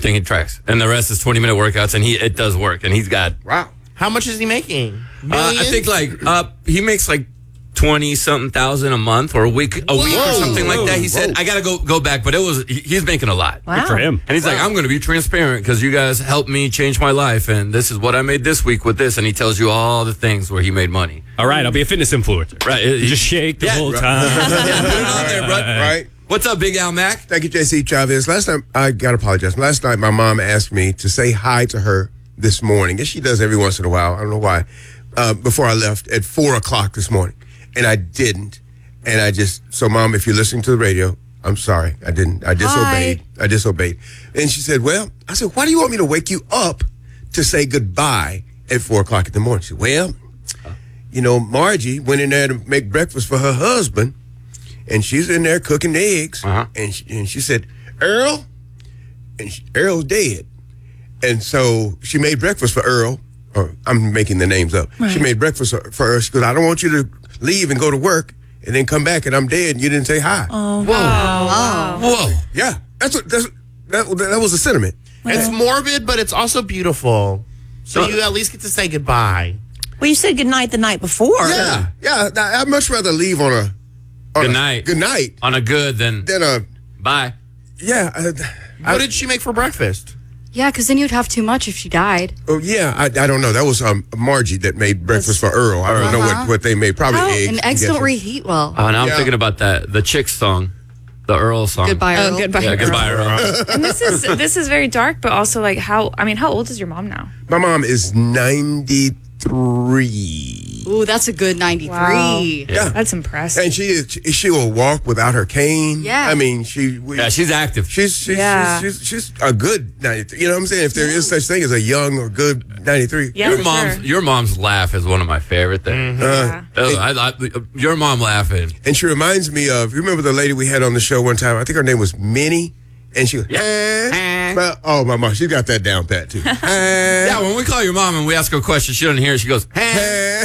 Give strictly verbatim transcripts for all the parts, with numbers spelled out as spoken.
thing he tracks, and the rest is twenty minute workouts, and he it does work, and he's got. Wow. How much is he making? Uh, I think like uh, he makes like twenty something thousand a month or a week, a Whoa, week or something whoa, like that. He said, whoa. "I gotta go go back," but it was he- he's making a lot. Wow. Good for him. And he's like, I'm going to be transparent because you guys helped me change my life, and this is what I made this week with this. And he tells you all the things where he made money. All right, I'll be a fitness influencer. Right. You just shake the Yeah, whole right. time. Yeah, put it on there, bro. Right. What's up, Big Al Mac? Thank you, J C Chavez. Last time, I got to apologize. Last night, my mom asked me to say hi to her this morning, and she does every once in a while. I don't know why. Uh, before I left at four o'clock this morning, and I didn't. And I just, so Mom, if you're listening to the radio, I'm sorry. I didn't. I disobeyed. Hi. I disobeyed. And she said, well, I said, why do you want me to wake you up to say goodbye at four o'clock in the morning? She said, well, you know, Margie went in there to make breakfast for her husband, and she's in there cooking the eggs. Uh-huh. And, she, and she said, Earl, and she, Earl's dead. And so she made breakfast for Earl. Or I'm making the names up. Right. She made breakfast for her. She goes, I don't want you to leave and go to work and then come back and I'm dead and you didn't say hi. Oh, Whoa. wow. Whoa. Yeah, that's what that's, that that was the sentiment. It's morbid, but it's also beautiful. So Uh, you at least get to say goodbye. Well, you said goodnight the night before. Yeah, yeah. I- I'd much rather leave on a on Good a night. Good night On a good, then than a bye. yeah. I, What did she make for breakfast? Yeah, because then you'd have too much if she died. oh yeah, I, I don't know. That was um, Margie that made breakfast for Earl. I don't know what, Uh-huh. what they made. Probably How? eggs. And I'm eggs don't guessing. reheat well. Oh, now I'm Yeah. thinking about that. The Chicks song. The Earl song. Goodbye, Earl. Oh, goodbye. Yeah, goodbye, Earl. And this is this is very dark, but also like how I mean, how old is your mom now? My mom is ninety-three. Ooh, that's a good ninety-three. Yeah. That's impressive. And she is, she she will walk without her cane. Yeah. I mean, she. We, Yeah, she's active. she's she's, Yeah. she's she's she's a good ninety-three. You know what I'm saying? If there is such thing as a young or good ninety-three. Yeah, your for mom's sure. your mom's laugh is one of my favorite things. Uh, Oh, I, I, your mom laughing. and she reminds me of. You remember the lady we had on the show one time? I think her name was Minnie. And she. Yeah. Eh. Well, oh, my mom, she got that down pat too. Eh. Yeah, when we call your mom and we ask her a question, she doesn't hear it. She goes, "Hey."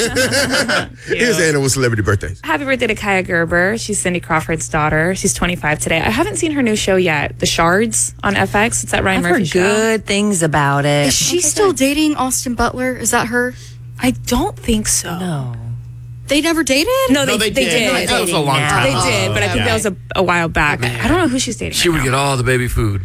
Eh. Here's Anna with celebrity birthdays. Happy birthday to Kaya Gerber. She's Cindy Crawford's daughter. She's twenty-five today. I haven't seen her new show yet, The Shards on F X. It's that Ryan I've Murphy heard show. good things about it. Is she still dating Austin Butler? Is that her? I don't think so. No. They never dated? No, they, No, they they did. did. That was a long time They ago. did, but I think Okay. that was a, a while back. I don't know who she's dating. She right would now. get all the baby food.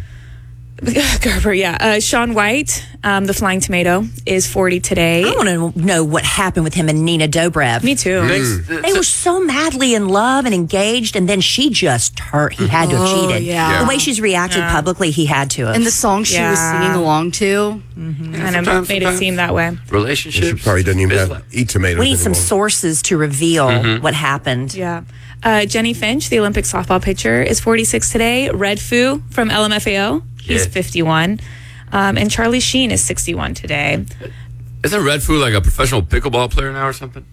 Gerber, yeah. Uh, Sean White, um, the Flying Tomato, is forty today. I want to know what happened with him and Nina Dobrev. Me too. They were so madly in love and engaged, and then she just hurt. He had to have Oh, cheated. yeah. The way she's reacted publicly, he had to have. And the song she was Yeah. singing along to? Kind of Sometimes- made it sometimes. seem that way. Relationships. She probably doesn't even Biz have, life. eat tomatoes. we need some anymore. sources to reveal what happened. Yeah. Uh, Jenny Finch, the Olympic softball pitcher, is forty-six today. Red Foo from L M F A O, he's Yeah. fifty-one. Um, and Charlie Sheen is sixty-one today. Isn't Red Food like a professional pickleball player now or something?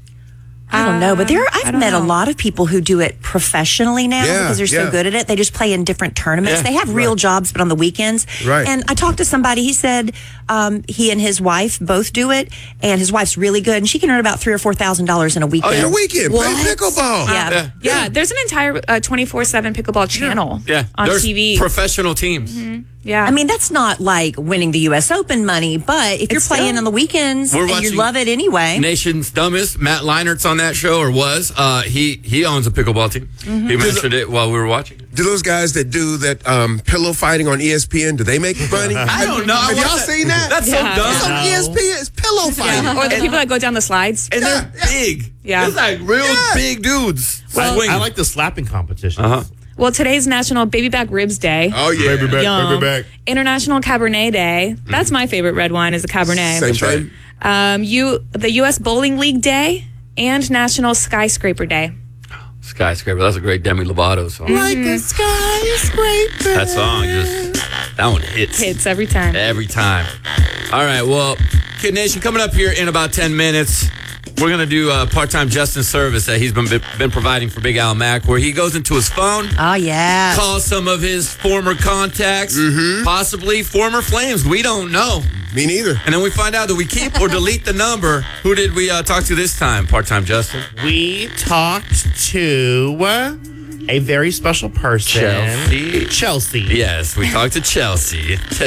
I don't know, but there I I've don't met a know. lot of people who do it professionally now Yeah, because they're so yeah. good at it. They just play in different tournaments. Yeah, they have real jobs, but on the weekends. Right. And I talked to somebody. He said um, he and his wife both do it, and his wife's really good, and she can earn about three or four thousand dollars in a Oh, weekend. your weekend. Play pickleball. Yeah. Yeah. Yeah, there's an entire uh, twenty-four seven pickleball channel Yeah. on There's T V. professional teams. yeah. I mean, that's not like winning the U S Open money, but if you're It's playing still- on the weekends We're and you watching love it anyway. Nation's Dumbest, Matt Leinert's on that show, or was. Uh, he he owns a pickleball team. He mentioned it while we were watching. Do those guys that do that um, pillow fighting on E S P N, do they make money? I don't know. Have I y'all watched that. seen that? That's Yeah. so It's dumb. on E S P N. It's pillow fighting. or the people that go down the slides. And they're big. Yeah. It's like real Yeah. big dudes. I, Swinging. I like the slapping competition. Uh-huh. Well, today's National Baby Back Ribs Day. Oh, yeah. Baby back, Yum. International Cabernet Day. That's my favorite red wine is a Cabernet. Same thing. Um, you the U S Bowling League Day and National Skyscraper Day. Skyscraper. That's a great Demi Lovato song. Like a skyscraper. That song just, that one hits. Hits every time. Every time. All right, well, Kid Nation, coming up here in about ten minutes, we're going to do a part-time Justin service that he's been been providing for Big Al Mac, where he goes into his phone, Oh, yeah. calls some of his former contacts, possibly former flames. We don't know. Me neither. And then we find out that we keep or delete the number. Who did we uh, talk to this time, part-time Justin? We talked to uh, a very special person. Chelsea. Chelsea. Yes, we talked to Chelsea.